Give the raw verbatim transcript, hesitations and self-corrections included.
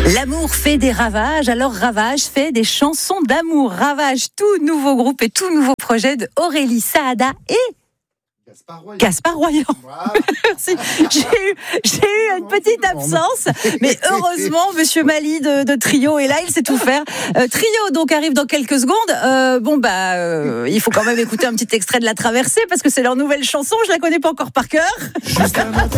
L'amour fait des ravages, alors Ravage fait des chansons d'amour. Ravage, tout nouveau groupe et tout nouveau projet de Aurélie Saada et Gaspard Royan. Gaspard Royan. Voilà. Merci. J'ai eu, j'ai eu une petite absence, mais heureusement, Monsieur Mali de, de Trio est là, il sait tout faire. Euh, Trio donc arrive dans quelques secondes. Euh, bon bah, euh, il faut quand même écouter un petit extrait de La Traversée parce que c'est leur nouvelle chanson. Je la connais pas encore par cœur.